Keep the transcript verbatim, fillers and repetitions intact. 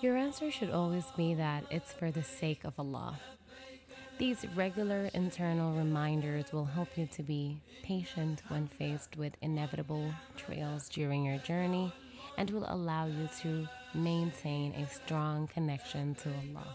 Your answer should always be that it's for the sake of Allah. These regular internal reminders will help you to be patient when faced with inevitable trials during your journey and will allow you to maintain a strong connection to Allah.